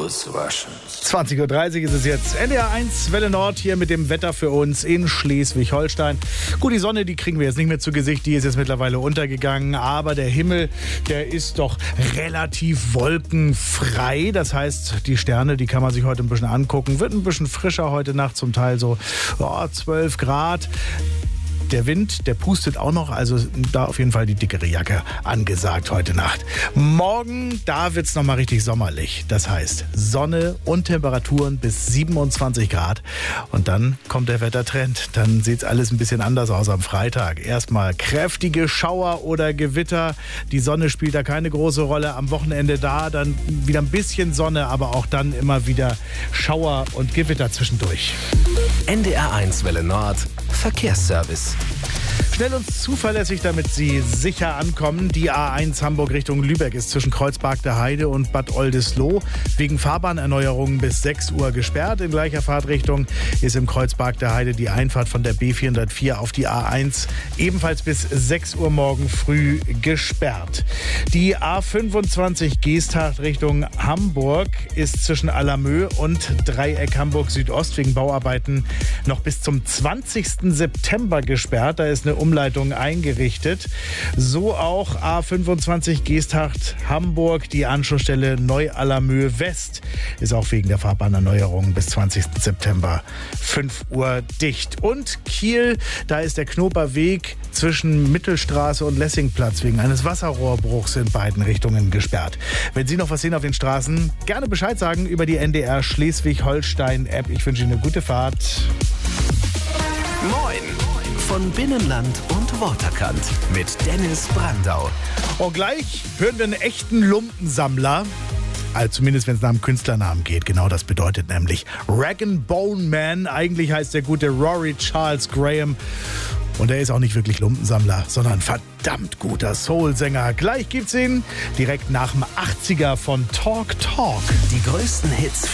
Those Russians. 20.30 Uhr ist es jetzt. NDR 1 Welle Nord hier mit dem Wetter für uns in Schleswig-Holstein. Gut, die Sonne, die kriegen wir jetzt nicht mehr zu Gesicht. Die ist jetzt mittlerweile untergegangen. Aber der Himmel, der ist doch relativ wolkenfrei. Das heißt, die Sterne, die kann man sich heute ein bisschen angucken. Wird ein bisschen frischer heute Nacht, zum Teil so 12 Grad. Der Wind, der pustet auch noch, also da auf jeden Fall die dickere Jacke angesagt heute Nacht. Morgen, da wird es nochmal richtig sommerlich. Das heißt Sonne und Temperaturen bis 27 Grad. Und dann kommt der Wettertrend. Dann sieht es alles ein bisschen anders aus am Freitag. Erstmal kräftige Schauer oder Gewitter. Die Sonne spielt da keine große Rolle. Am Wochenende da dann wieder ein bisschen Sonne, aber auch dann immer wieder Schauer und Gewitter zwischendurch. NDR 1 Welle Nord Verkehrsservice. Schnell und zuverlässig, damit Sie sicher ankommen. Die A1 Hamburg Richtung Lübeck ist zwischen Kreuzberg der Heide und Bad Oldesloe wegen Fahrbahnerneuerungen bis 6 Uhr gesperrt. In gleicher Fahrtrichtung ist im Kreuzberg der Heide die Einfahrt von der B404 auf die A1 ebenfalls bis 6 Uhr morgen früh gesperrt. Die A25 Geesthacht Richtung Hamburg ist zwischen Allermö und Dreieck Hamburg Südost wegen Bauarbeiten noch bis zum 20. September gesperrt. Da ist eine Umleitung eingerichtet. So auch A25 Geesthacht Hamburg. Die Anschlussstelle Neu-Allermö West ist auch wegen der Fahrbahnerneuerung bis 20. September 5 Uhr dicht. Und Kiel, da ist der Knoperweg zwischen Mittelstraße und Lessingplatz wegen eines Wasserrohrbruchs in beiden Richtungen gesperrt. Wenn Sie noch was sehen auf den Straßen, gerne Bescheid sagen über die NDR Schleswig-Holstein-App. Ich wünsche Ihnen eine gute Fahrt. Moin von Binnenland und Waterkant mit Dennis Brandau. Und gleich hören wir einen echten Lumpensammler. Also zumindest, wenn es nach dem Künstlernamen geht. Genau das bedeutet nämlich Rag and Bone Man. Eigentlich heißt der gute Rory Charles Graham. Und er ist auch nicht wirklich Lumpensammler, sondern ein verdammt guter Soul-Sänger. Gleich gibt's ihn direkt nach dem 80er von Talk Talk. Die größten Hits